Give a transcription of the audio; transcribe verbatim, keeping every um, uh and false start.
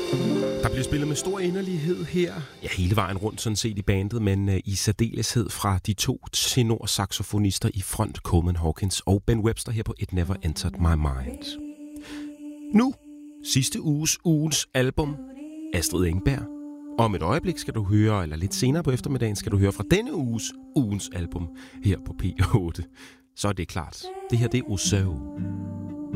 Der bliver spillet med stor inderlighed her, ja hele vejen rundt sådan set i bandet, men uh, i særdeleshed fra de to tenor-saxofonister i front, Coleman Hawkins og Ben Webster her på It Never Entered My Mind. Nu, sidste uges ugens album, Astrid Engberg. Om et øjeblik skal du høre, eller lidt senere på eftermiddagen, skal du høre fra denne uges ugens album her på P otte. Så er det klart. Det her, det er Oso.